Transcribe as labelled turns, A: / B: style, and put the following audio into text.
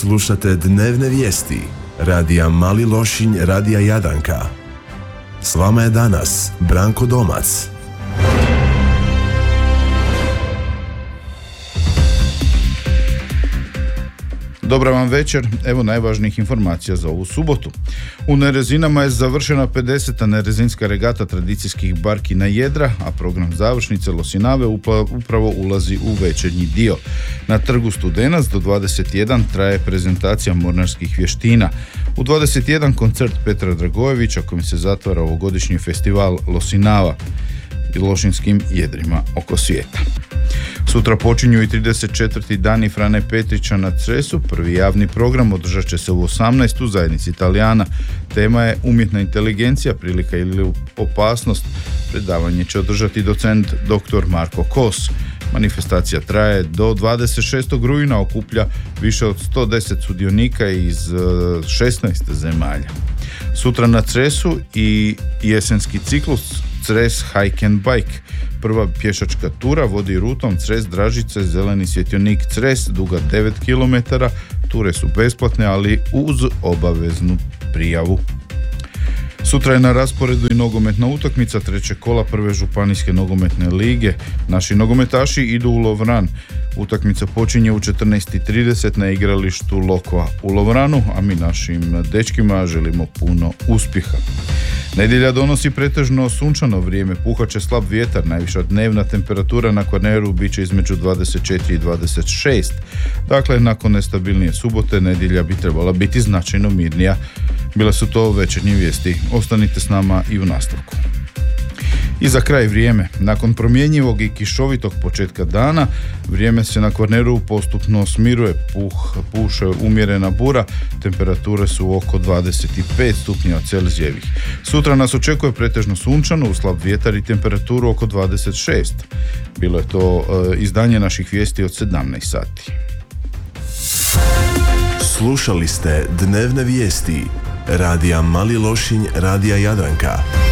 A: Slušate dnevne vijesti radija Mali Lošinj, radija Jadranka. S vama je danas Branko Domac.
B: Dobar vam večer, evo najvažnijih informacija za ovu subotu. U Nerezinama je završena 50. nerezinska regata tradicijskih barki na jedra, a program završnice Losinave upravo ulazi u večernji dio. Na trgu Studenac do 21 traje prezentacija mornarskih vještina. U 21 koncert Petra Dragojevića kojim se zatvara ovogodišnji festival Losinava i lošinskim jedrima oko svijeta. Sutra počinju i 34. dani Frane Petrića na Cresu. Prvi javni program održat će se u 18. u zajednici Italijana. Tema je umjetna inteligencija, prilika ili opasnost. Predavanje će održati docent dr. Marko Kos. Manifestacija traje do 26. rujna, okuplja više od 110 sudionika iz 16 zemalja. Sutra na Cresu i jesenski ciklus Cres Hike and Bike. Prva pješačka tura vodi rutom Cres-Dražice, zeleni svjetionik Cres, duga 9 km. Ture su besplatne, ali uz obaveznu prijavu. Sutra je na rasporedu i nogometna utakmica trećeg kola prve županijske nogometne lige. Naši nogometaši idu u Lovran. Utakmica počinje u 14:30 na igralištu Lokva u Lovranu, a mi našim dečkima želimo puno uspjeha. Nedjelja donosi pretežno sunčano vrijeme, puhat će slab vjetar, najviša dnevna temperatura na Kvarneru bit će između 24 i 26. Dakle, nakon nestabilnije subote, nedjelja bi trebala biti značajno mirnija. Bile su to večernje vijesti. Ostanite s nama i u nastavku. I za kraj vrijeme. Nakon promjenjivog i kišovitog početka dana, vrijeme se na Kvarneru postupno smiruje, puše umjerena bura, temperature su oko 25 stupnjeva Celzijevih. Sutra nas očekuje pretežno sunčano, uz slab vjetar i temperaturu oko 26. Bilo je to izdanje naših vijesti od 17 sati.
A: Slušali ste dnevne vijesti radija Mali Lošinj, radija Jadranka.